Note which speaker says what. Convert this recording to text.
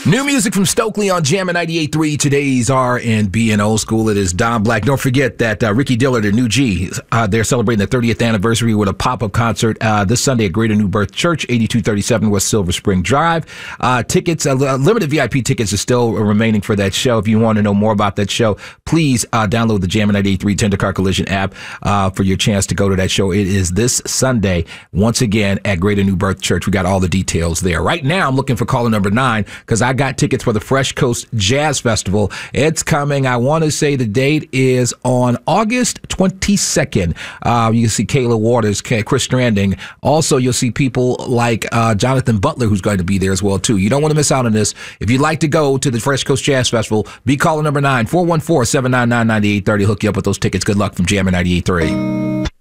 Speaker 1: New music from Stokely on Jammin' 98.3. Today's R&B and old school. It is Don Black. Don't forget that Ricky Dillard and New G, they're celebrating their 30th anniversary with a pop-up concert this Sunday at Greater New Birth Church, 8237 West Silver Spring Drive. Tickets, limited VIP tickets are still remaining for that show. If you want to know more about that show, please download the Jammin' 98.3 Tender Car Collision app for your chance to go to that show. It is this Sunday, once again, at Greater New Birth Church. We got all the details there. Right now, I'm looking for caller number 9 because I got tickets for the Fresh Coast Jazz Festival. It's coming. I want to say the date is on August 22nd. You can see Kayla Waters, Chris Stranding. Also, you'll see people like Jonathan Butler, who's going to be there as well, too. You don't want to miss out on this. If you'd like to go to the Fresh Coast Jazz Festival, be caller number 9, 414-799-9830. Hook you up with those tickets. Good luck from Jammin' 98.3.